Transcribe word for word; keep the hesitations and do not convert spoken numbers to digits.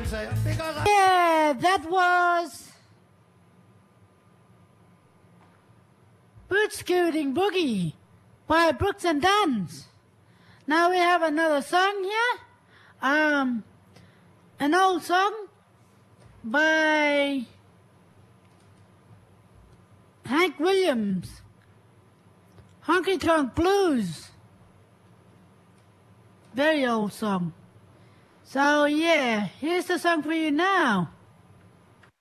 say because I Yeah, that was Boot Scooting Boogie by Brooks and Dunn's. Now we have another song here. Um, an old song by Hank Williams, Honky Tonk Blues. Very old song. So yeah, here's the song for you now.